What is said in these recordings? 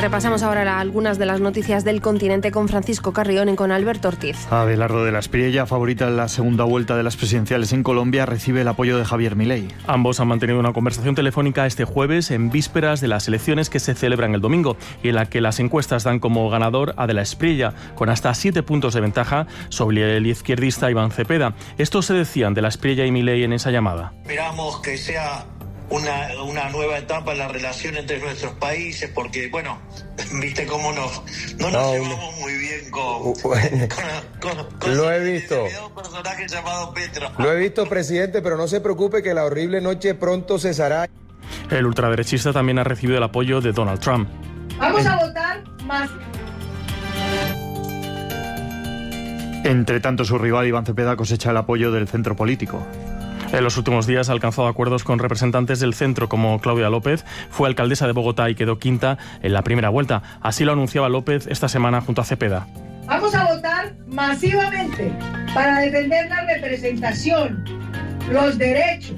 Repasamos ahora algunas de las noticias del continente con Francisco Carrión y con Alberto Ortiz. Abelardo de la Espriella, favorita en la segunda vuelta de las presidenciales en Colombia, recibe el apoyo de Javier Milei. Ambos han mantenido una conversación telefónica este jueves en vísperas de las elecciones que se celebran el domingo y en la que las encuestas dan como ganador a de la Espriella, con hasta 7 puntos de ventaja sobre el izquierdista Iván Cepeda. Esto se decían de la Espriella y Milei en esa llamada. Esperamos que sea una nueva etapa en la relación entre nuestros países, porque, bueno, viste cómo no nos llevamos muy bien con lo he visto. Un personaje llamado Petro. Lo he visto, presidente, pero no se preocupe que la horrible noche pronto cesará. El ultraderechista también ha recibido el apoyo de Donald Trump. Vamos a votar más. Entre tanto, su rival Iván Cepeda cosecha el apoyo del centro político. En los últimos días ha alcanzado acuerdos con representantes del centro como Claudia López, fue alcaldesa de Bogotá y quedó quinta en la primera vuelta. Así lo anunciaba López esta semana junto a Cepeda. Vamos a votar masivamente para defender la representación, los derechos,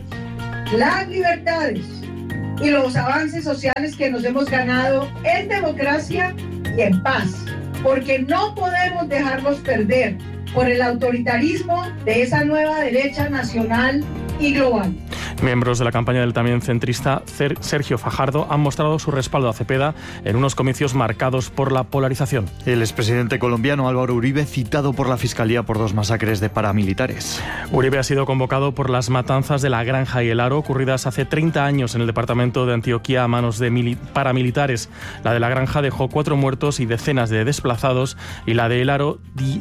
las libertades y los avances sociales que nos hemos ganado en democracia y en paz, porque no podemos dejarlos perder por el autoritarismo de esa nueva derecha nacional y global. Miembros de la campaña del también centrista Sergio Fajardo han mostrado su respaldo a Cepeda en unos comicios marcados por la polarización. El expresidente colombiano Álvaro Uribe citado por la Fiscalía por 2 masacres de paramilitares. Uribe ha sido convocado por las matanzas de La Granja y El Haro ocurridas hace 30 años en el departamento de Antioquia a manos de paramilitares. La de La Granja dejó 4 muertos y decenas de desplazados y la de El Haro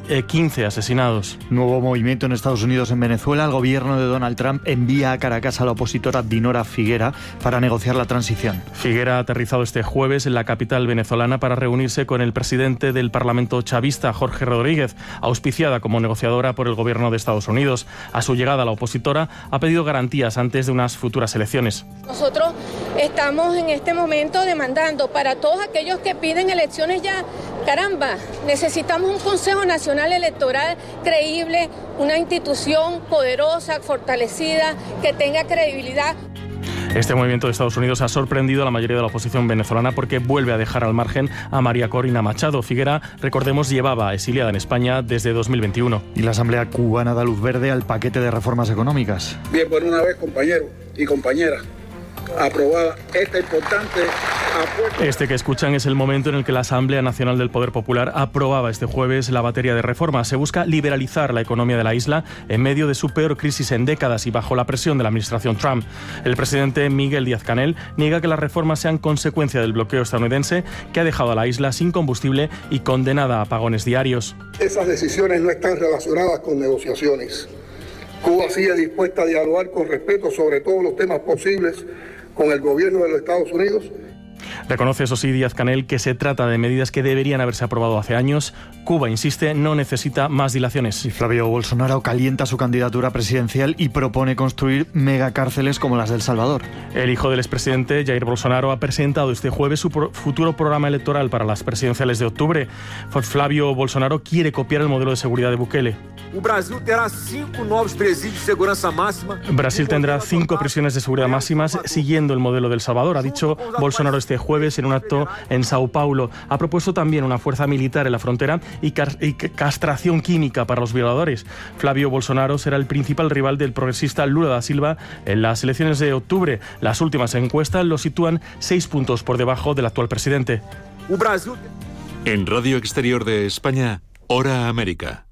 15 asesinados. Nuevo movimiento en Estados Unidos. En Venezuela, el gobierno de Donald Trump envía a Caracas a la opositora Dinora Figuera para negociar la transición. Figuera ha aterrizado este jueves en la capital venezolana para reunirse con el presidente del Parlamento chavista, Jorge Rodríguez, auspiciada como negociadora por el gobierno de Estados Unidos. A su llegada, la opositora ha pedido garantías antes de unas futuras elecciones. Nosotros estamos en este momento demandando para todos aquellos que piden elecciones ya, caramba, necesitamos un Consejo Nacional Electoral creíble, una institución poderosa, fortalecida, que tenga credibilidad. Este movimiento de Estados Unidos ha sorprendido a la mayoría de la oposición venezolana porque vuelve a dejar al margen a María Corina Machado. Figuera, recordemos, llevaba exiliada en España desde 2021. Y la Asamblea cubana da luz verde al paquete de reformas económicas. Bien, por una vez, compañeros y compañeras, aprobada esta importante apuesta. Este que escuchan es el momento en el que la Asamblea Nacional del Poder Popular aprobaba este jueves la batería de reformas. Se busca liberalizar la economía de la isla en medio de su peor crisis en décadas y bajo la presión de la administración Trump. El presidente Miguel Díaz-Canel niega que las reformas sean consecuencia del bloqueo estadounidense que ha dejado a la isla sin combustible y condenada a apagones diarios. Esas decisiones no están relacionadas con negociaciones. Cuba sigue dispuesta a dialogar con respeto sobre todos los temas posibles con el gobierno de los Estados Unidos. Reconoce, eso sí, Díaz-Canel, que se trata de medidas que deberían haberse aprobado hace años. Cuba, insiste, no necesita más dilaciones. Y Flavio Bolsonaro calienta su candidatura presidencial y propone construir megacárceles como las de El Salvador. El hijo del expresidente, Jair Bolsonaro, ha presentado este jueves su futuro programa electoral para las presidenciales de octubre. Flavio Bolsonaro quiere copiar el modelo de seguridad de Bukele. Brasil tendrá 5 prisiones de seguridad máximas siguiendo el modelo de El Salvador, ha dicho Bolsonaro este jueves en un acto en Sao Paulo. Ha propuesto también una fuerza militar en la frontera y castración química para los violadores. Flavio Bolsonaro será el principal rival del progresista Lula da Silva en las elecciones de octubre. Las últimas encuestas lo sitúan 6 puntos por debajo del actual presidente. En Radio Exterior de España, Hora América.